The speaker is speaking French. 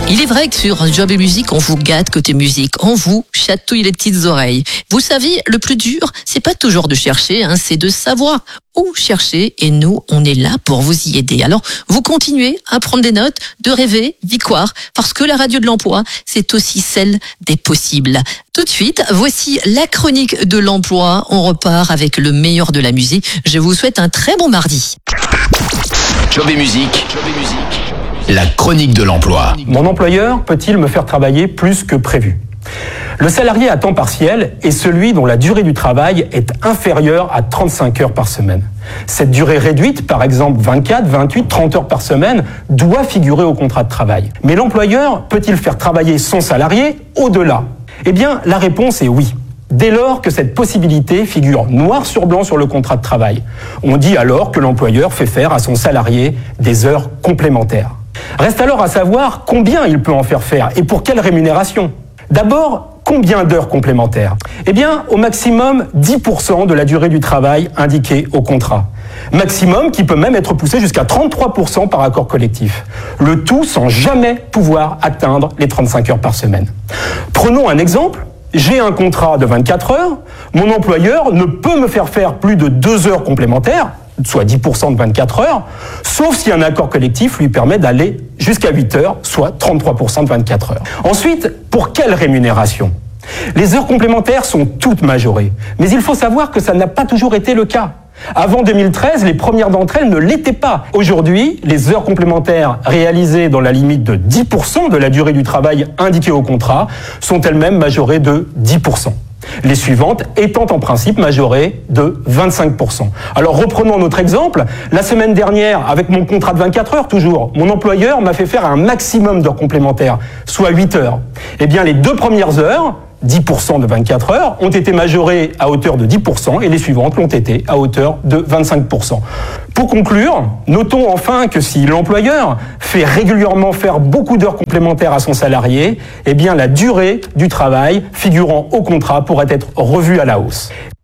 Il est vrai que sur Job et Musique, on vous gâte côté musique, on vous chatouille les petites oreilles. Vous savez, le plus dur, c'est pas toujours de chercher, c'est de savoir où chercher, et nous, on est là pour vous y aider. Alors, vous continuez à prendre des notes, de rêver, d'y croire, parce que la radio de l'emploi, c'est aussi celle des possibles. Tout de suite, voici la chronique de l'emploi. On repart avec le meilleur de la musique. Je vous souhaite un très bon mardi. Job et Musique. La chronique de l'emploi. Mon employeur peut-il me faire travailler plus que prévu ? Le salarié à temps partiel est celui dont la durée du travail est inférieure à 35 heures par semaine. Cette durée réduite, par exemple 24, 28, 30 heures par semaine, doit figurer au contrat de travail. Mais l'employeur peut-il faire travailler son salarié au-delà ? Eh bien, la réponse est oui. Dès lors que cette possibilité figure noir sur blanc sur le contrat de travail. On dit alors que l'employeur fait faire à son salarié des heures complémentaires. Reste alors à savoir combien il peut en faire et pour quelle rémunération. D'abord, combien d'heures complémentaires ? Eh bien, au maximum 10% de la durée du travail indiquée au contrat. Maximum qui peut même être poussé jusqu'à 33% par accord collectif. Le tout sans jamais pouvoir atteindre les 35 heures par semaine. Prenons un exemple. J'ai un contrat de 24 heures, mon employeur ne peut me faire plus de 2 heures complémentaires, soit 10% de 24 heures, sauf si un accord collectif lui permet d'aller jusqu'à 8 heures, soit 33% de 24 heures. Ensuite, pour quelle rémunération ? Les heures complémentaires sont toutes majorées, mais il faut savoir que ça n'a pas toujours été le cas. Avant 2013, les premières d'entre elles ne l'étaient pas. Aujourd'hui, les heures complémentaires réalisées dans la limite de 10% de la durée du travail indiquée au contrat sont elles-mêmes majorées de 10%. Les suivantes étant en principe majorées de 25%. Alors reprenons notre exemple. La semaine dernière, avec mon contrat de 24 heures toujours, mon employeur m'a fait faire un maximum d'heures complémentaires, soit 8 heures. Eh bien, les 2 premières heures, 10% de 24 heures, ont été majorées à hauteur de 10% et les suivantes l'ont été à hauteur de 25%. Pour conclure, notons enfin que si l'employeur fait régulièrement faire beaucoup d'heures complémentaires à son salarié, eh bien la durée du travail figurant au contrat pourrait être revue à la hausse.